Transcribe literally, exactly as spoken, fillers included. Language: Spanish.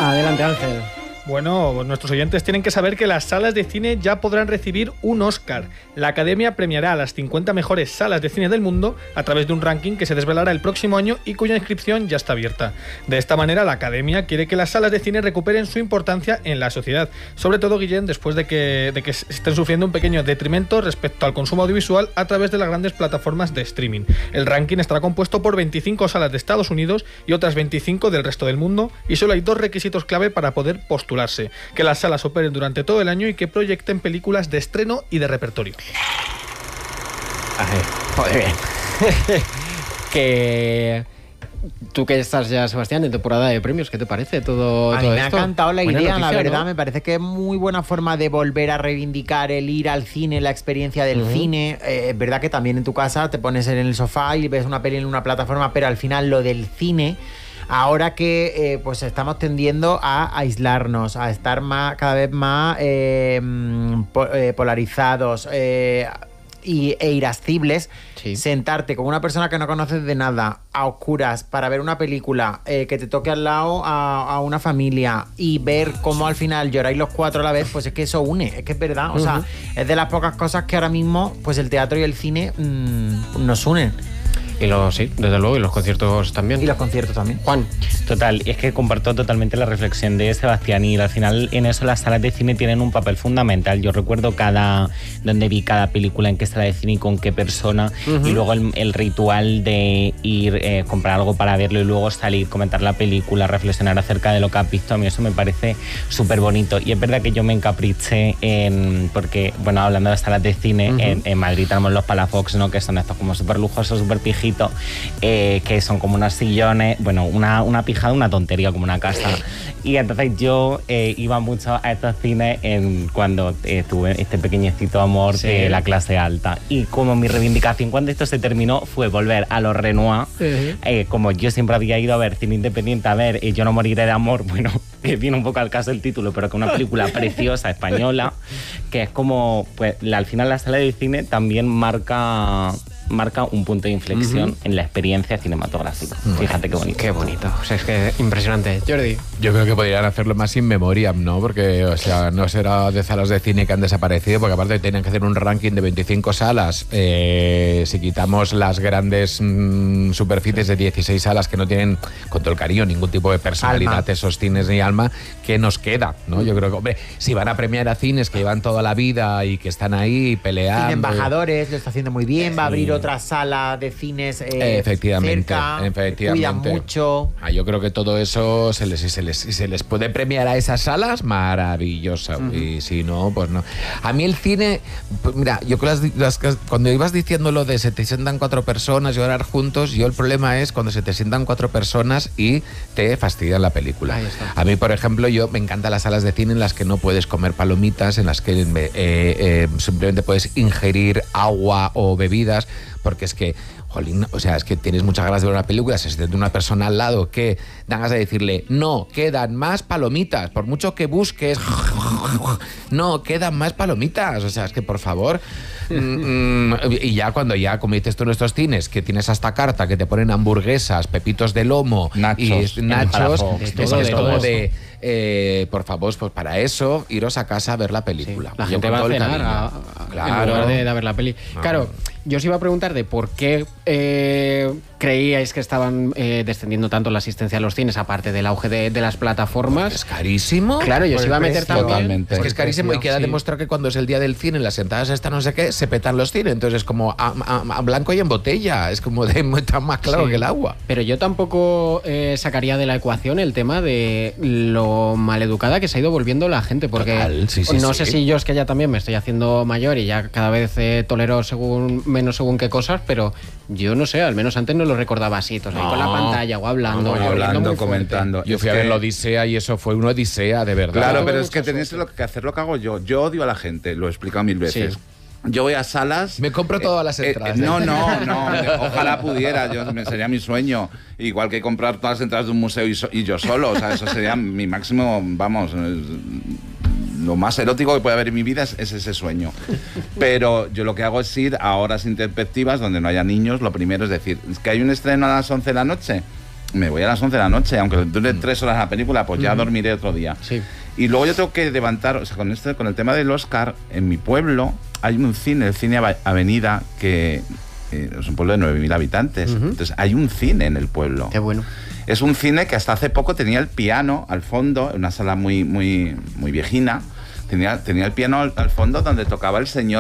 Adelante, Ángel. Bueno, nuestros oyentes tienen que saber que las salas de cine ya podrán recibir un Oscar. La Academia premiará a las cincuenta mejores salas de cine del mundo a través de un ranking que se desvelará el próximo año y cuya inscripción ya está abierta. De esta manera, la Academia quiere que las salas de cine recuperen su importancia en la sociedad. Sobre todo, Guillén, después de que, de que estén sufriendo un pequeño detrimento respecto al consumo audiovisual a través de las grandes plataformas de streaming. El ranking estará compuesto por veinticinco salas de Estados Unidos y otras veinticinco del resto del mundo, y solo hay dos requisitos clave para poder postular: que las salas operen durante todo el año y que proyecten películas de estreno y de repertorio. Ay, joder, bien. Que tú que estás ya, Sebastián, en temporada de premios, ¿qué te parece todo, a todo mí me esto? ha encantado la Buena idea, noticia, la verdad, ¿no? Me parece que es muy buena forma de volver a reivindicar el ir al cine, la experiencia del uh-huh. cine. Eh, es verdad que también en tu casa te pones en el sofá y ves una peli en una plataforma, pero al final lo del cine, ahora que eh, pues estamos tendiendo a aislarnos, a estar más, cada vez más eh, po- eh, polarizados eh, y, e irascibles, sí. Sentarte con una persona que no conoces de nada, a oscuras, para ver una película, eh, que te toque al lado a, a una familia y ver cómo al final lloráis los cuatro a la vez, pues es que eso une, es que es verdad, o uh-huh. sea, es de las pocas cosas que ahora mismo pues el teatro y el cine mmm, nos unen. Y los, sí, desde luego, y los conciertos también. Y los conciertos también. Juan. Total, es que comparto totalmente la reflexión de Sebastián, y al final en eso las salas de cine tienen un papel fundamental. Yo recuerdo cada donde vi cada película, en qué sala de cine y con qué persona, uh-huh. y luego el, el ritual de ir, eh, comprar algo para verlo y luego salir, comentar la película, reflexionar acerca de lo que has visto. A mí eso me parece súper bonito. Y es verdad que yo me encapriché en, porque, bueno, hablando de salas de cine, uh-huh. en, en Madrid tenemos los Palafox, ¿no? Que son estos como súper lujosos, súper pijitos, Eh, que son como unos sillones, bueno, una, una pijada, una tontería, como una casa. Y entonces yo eh, iba mucho a estos cines en, cuando eh, tuve este pequeñecito amor sí. de la clase alta. Y como mi reivindicación cuando esto se terminó fue volver a los Renoir, uh-huh. eh, como yo siempre había ido a ver cine independiente, a ver eh, Yo no moriré de amor, bueno, viene un poco al caso el título, pero que es una película preciosa, española, que es como, pues la, al final la sala de cine también marca... marca un punto de inflexión uh-huh. en la experiencia cinematográfica. Bueno, fíjate qué bonito. Qué bonito. O sea, es que impresionante. Jordi. Yo creo que podrían hacerlo más in memoriam, ¿no? Porque, o sea, no será de salas de cine que han desaparecido, porque aparte tienen que hacer un ranking de veinticinco salas. Eh, si quitamos las grandes mmm, superficies de dieciséis salas que no tienen, con todo el cariño, ningún tipo de personalidad, alma. Esos cines ni alma, ¿qué nos queda? ¿No? Yo creo que, hombre, si van a premiar a cines que llevan toda la vida y que están ahí peleando. Cine Embajadores, lo está haciendo muy bien, va a abrir sí. otra sala de cines eh, efectivamente, cerca, efectivamente. cuidan mucho. Ah, yo creo que todo eso se les, se, les, se les puede premiar a esas salas, maravillosa. Uh-huh. Y si no, pues no. A mí el cine, pues mira, yo las, las, cuando ibas diciendo lo de se te sientan cuatro personas y orar juntos, yo el problema es cuando se te sientan cuatro personas y te fastidian la película. A mí, por ejemplo, yo me encantan las salas de cine en las que no puedes comer palomitas, en las que eh, eh, simplemente puedes ingerir agua o bebidas, porque es que, jolín, o sea, es que tienes muchas ganas de ver una película, se siente una persona al lado que dan ganas de decirle, no, quedan más palomitas, por mucho que busques, no, quedan más palomitas, o sea, es que por favor. Mm, y ya cuando ya, como dices tú en estos cines, que tienes hasta carta, que te ponen hamburguesas, pepitos de lomo, nachos, y nachos, es que es como de, eh, por favor, pues para eso, iros a casa a ver la película. Sí, la gente va a cenar a, a, claro. en lugar de, de ver la peli. Ah. Claro, yo os iba a preguntar de por qué eh, creíais que estaban eh, descendiendo tanto la asistencia a los cines, aparte del auge de, de las plataformas. Es carísimo. Claro, yo os iba a meter también. Totalmente. Es que es carísimo y queda sí. demostrado que cuando es el día del cine, las entradas están no sé qué, se petan los cines. Entonces es como a, a, a blanco y en botella. Es como de tan más claro sí. que el agua. Pero yo tampoco eh, sacaría de la ecuación el tema de lo maleducada que se ha ido volviendo la gente. Porque Total, sí, sí, no sí. sé si yo es que ya también me estoy haciendo mayor y ya cada vez eh, tolero según menos según qué cosas, pero yo no sé, al menos antes no lo recordaba así, todos no. ahí con la pantalla o hablando, no, o hablando, comentando. Yo fui es a ver que... la Odisea y eso fue una odisea, de verdad. Claro, pero es que tenéis lo que hacer lo que hago yo. Yo odio a la gente, lo he explicado mil veces. Sí. Yo voy a salas... Me compro todas las entradas. Eh, eh, no, no, no. Ojalá pudiera. Yo, sería mi sueño. Igual que comprar todas las entradas de un museo y, so, y yo solo. O sea, eso sería mi máximo, vamos... Lo más erótico que puede haber en mi vida es, es ese sueño. Pero yo lo que hago es ir a horas intempestivas donde no haya niños. Lo primero es decir, ¿es que hay un estreno a las once de la noche? me voy a las once de la noche, aunque dure tres horas la película, pues ya uh-huh. dormiré otro día. Sí. Y luego yo tengo que levantar, o sea, con, este, con el tema del Oscar, en mi pueblo hay un cine, el Cine Avenida, que eh, es un pueblo de nueve mil habitantes. Uh-huh. Entonces hay un cine en el pueblo. Qué bueno. Es un cine que hasta hace poco tenía el piano al fondo, en una sala muy, muy, muy viejina. Tenía, tenía el piano al, al fondo donde tocaba el señor